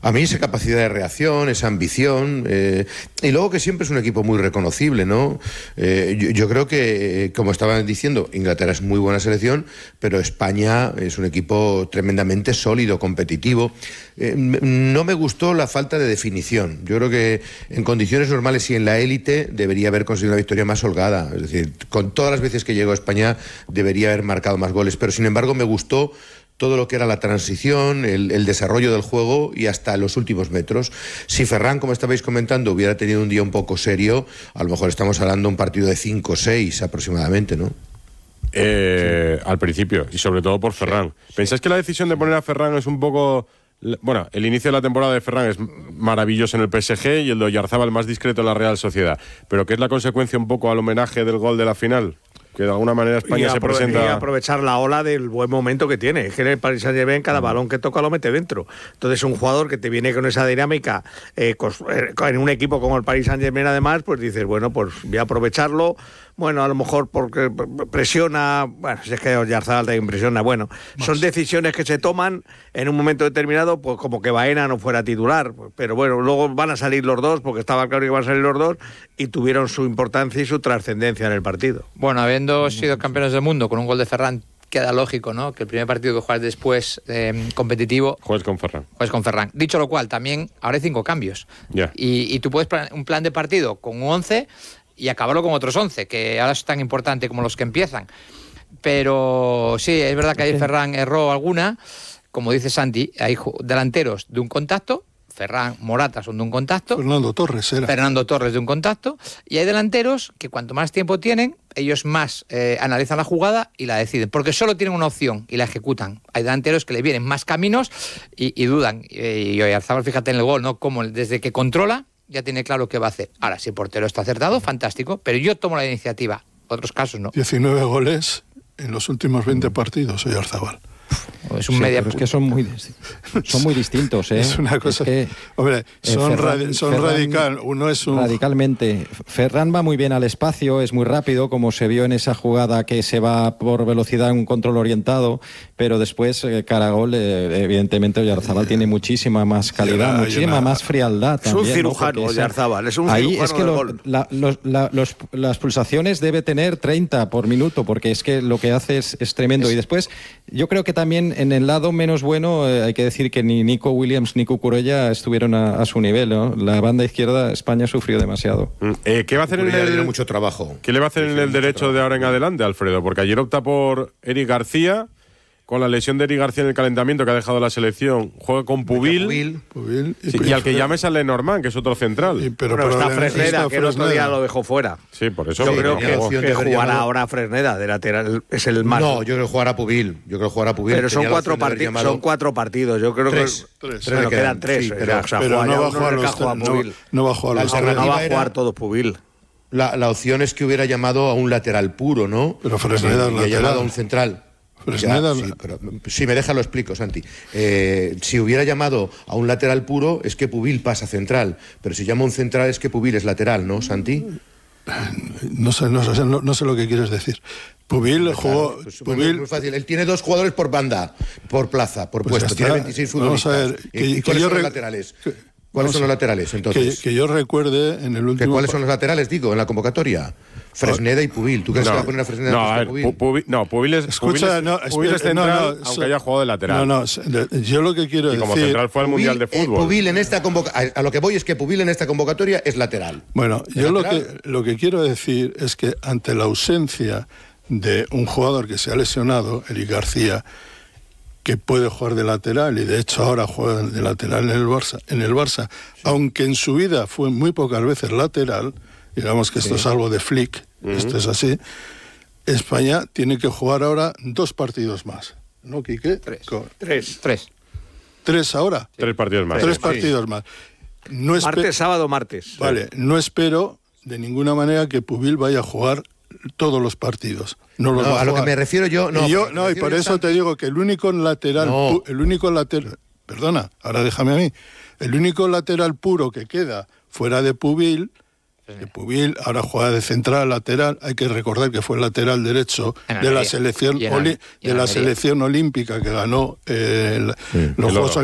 A mí esa capacidad de reacción, esa ambición, y luego que siempre es un equipo muy reconocible, ¿no? Yo creo que, como estaban diciendo, Inglaterra es muy buena selección, pero España es un equipo tremendamente sólido, competitivo. No me gustó la falta de definición. Yo creo que en condiciones normales y en la élite debería haber conseguido una victoria más holgada. Es decir, con todas las veces que llegó a España debería haber marcado más goles, pero sin embargo me gustó todo lo que era la transición, el desarrollo del juego y hasta los últimos metros. Si Ferran, como estabais comentando, hubiera tenido un día un poco serio, a lo mejor estamos hablando de un partido de 5-6 aproximadamente, ¿no? Al principio, y sobre todo por Ferran. Sí. ¿Pensáis que la decisión de poner a Ferran es un poco... Bueno, el inicio de la temporada de Ferran es maravilloso en el PSG y el de Oyarzábal más discreto en la Real Sociedad, pero que es la consecuencia un poco al homenaje del gol de la final? Que de alguna manera España se presenta... Y aprovechar la ola del buen momento que tiene. Es que en el Paris Saint-Germain cada balón que toca lo mete dentro. Entonces un jugador que te viene con esa dinámica en un equipo como el Paris Saint-Germain además, pues dices, bueno, pues voy a aprovecharlo. Bueno, a lo mejor porque presiona... Bueno, si es que Oyarzábal te impresiona. Bueno, son decisiones que se toman en un momento determinado, pues como que Baena no fuera titular. Pero bueno, luego van a salir los dos, porque estaba claro que van a salir los dos, y tuvieron su importancia y su trascendencia en el partido. Bueno, habiendo sido campeones del mundo con un gol de Ferran, queda lógico, ¿no?, que el primer partido que juegas después competitivo juegues con Ferran. Dicho lo cual, también ahora hay 5 cambios. Yeah. Y tú puedes un plan de partido con un 11 y acabarlo con otros 11, que ahora es tan importante como los que empiezan. Pero sí, es verdad que ahí Ferran erró alguna. Como dice Santi, hay delanteros de un contacto. Ferran, Morata son de un contacto. Fernando Torres de un contacto. Y hay delanteros que cuanto más tiempo tienen, ellos más analizan la jugada y la deciden, porque solo tienen una opción y la ejecutan. Hay delanteros que le vienen más caminos y dudan. Y Oyarzábal, fíjate en el gol, ¿no?, como desde que controla ya tiene claro qué va a hacer. Ahora, si el portero está acertado, fantástico, pero yo tomo la iniciativa. Otros casos no. 19 goles en los últimos 20 partidos, Oyarzábal. Es un media. Pero es que son muy distintos, ¿eh? Es una cosa. Es que, hombre, son radical. Uno es un. Radicalmente. Ferran va muy bien al espacio, es muy rápido, como se vio en esa jugada que se va por velocidad en un control orientado, pero después, cara a gol, evidentemente Oyarzábal tiene muchísima más calidad, muchísima más frialdad. Es también, un cirujano, ¿no? Oyarzábal, es un cirujano. Es que las pulsaciones debe tener 30 por minuto, porque es que lo que hace es tremendo. Y después, yo creo que también en el lado menos bueno hay que decir que ni Nico Williams ni Cucurella estuvieron a su nivel, ¿no? La banda izquierda, España sufrió demasiado. ¿Qué va a hacer mucho trabajo. ¿Qué le va a hacer en el derecho de ahora en adelante, Alfredo? Porque ayer opta por Eric García, con la lesión de Eric García en el calentamiento que ha dejado la selección. Juega con Pubil. Sí, y al que llames a Lenormand, que es otro central. Pero está Fresneda, que el otro día lo dejó fuera. Sí, por eso. Yo creo que jugará ahora Fresneda de lateral. Es el más. No, yo creo que jugará Pubil. Pero son 4 partidos. Yo creo que. Bueno, quedan 3. Sí, pero no va a jugar todo Pubil. La opción es que hubiera llamado a un lateral puro, ¿no? Pero Fresneda y ha llamado a un central. Fresneda, sí, pero si me deja lo explico, Santi. Si hubiera llamado a un lateral puro es que Pubil pasa central, pero si llama a un central es que Pubil es lateral, ¿no, Santi? No sé lo que quieres decir. Pubil jugó. Pubil es muy fácil. Él tiene 2 jugadores por banda, por plaza, por puesto. Tiene 26 futbolistas. Vamos a ver. ¿Y cuáles son los laterales? ¿Cuáles son los laterales, entonces? Que yo recuerde en el último... ¿Cuáles son los laterales, digo, en la convocatoria? Fresneda y Pubil. ¿Tú crees que va a poner a Fresneda? Pubil es central, aunque haya jugado de lateral. Yo lo que quiero decir... como central fue al Mundial de Fútbol. Pubil en esta a lo que voy es que Pubil en esta convocatoria es lateral. Bueno, yo lo que quiero decir es que ante la ausencia de un jugador que se ha lesionado, Eric García, que puede jugar de lateral, y de hecho ahora juega de lateral en el Barça, sí. Aunque en su vida fue muy pocas veces lateral, digamos que esto es algo de Flick, esto es así, España tiene que jugar ahora 2 partidos más, ¿no, Quique? 3. 3 ahora. 3 partidos más. 3 partidos más. Martes, sábado, martes. Vale, no espero de ninguna manera que Pubil vaya a jugar todos los partidos. No los va a jugar. Lo que me refiero yo... Y por eso te digo que el único lateral... Perdona, ahora déjame a mí. El único lateral puro que queda fuera de Pubil, que Pubil ahora juega de central, lateral, hay que recordar que fue el lateral derecho de la selección olímpica que ganó los Juegos